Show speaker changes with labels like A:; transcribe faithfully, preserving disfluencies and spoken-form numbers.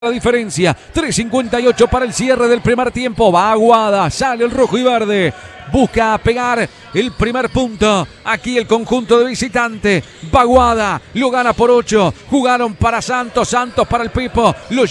A: La diferencia, tres cincuenta y ocho para el cierre del primer tiempo. Va Aguada, sale el rojo y verde. Busca pegar el primer punto. Aquí el conjunto de visitante. Aguada, lo gana por ocho. Jugaron para Santos, Santos para el Pipo. Lo